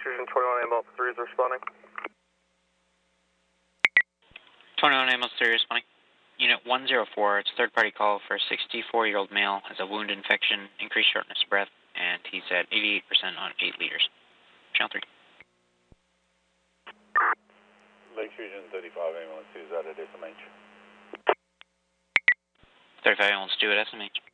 Fusion 21 ambulance 3 is responding. 21 ambulance 3 responding. Unit 104, it's a third-party call for a 64-year-old male, has a wound infection, increased shortness of breath, and he's at 88% on 8 liters. Channel 3. Lake Fusion 35 ambulance 2 is out at SMH. 35 ambulance 2 at SMH.